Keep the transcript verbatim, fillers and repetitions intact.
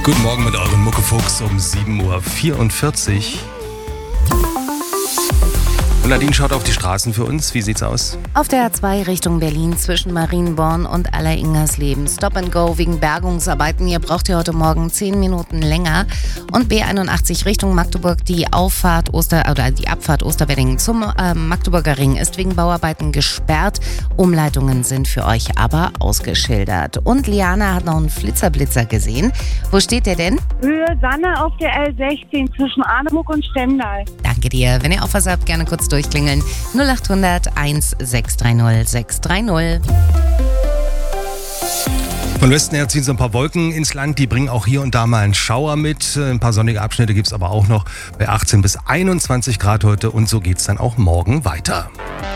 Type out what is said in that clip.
Guten Morgen mit euren Muckefuchs um sieben Uhr vierundvierzig. Und Nadine schaut auf die Straßen für uns. Wie sieht's aus? Auf der A zwei Richtung Berlin zwischen Marienborn und Aller-Ingersleben. Stop and Go wegen Bergungsarbeiten. Ihr braucht ihr heute Morgen zehn Minuten länger. Und B einundachtzig Richtung Magdeburg. Die Auffahrt Oster oder die Abfahrt Osterwedding zum äh, Magdeburger Ring ist wegen Bauarbeiten gesperrt. Umleitungen sind für euch aber ausgeschildert. Und Liana hat noch einen Flitzerblitzer gesehen. Wo steht der denn? Höhe Sanne auf der L sechzehn zwischen Arnemuck und Stendal. Danke dir. Wenn ihr auch was habt, gerne kurz durchklingeln. null acht hundert eins sechs drei null sechs drei null. Von Westen her ziehen so ein paar Wolken ins Land, die bringen auch hier und da mal einen Schauer mit. Ein paar sonnige Abschnitte gibt es aber auch noch bei achtzehn bis einundzwanzig Grad heute und so geht es dann auch morgen weiter.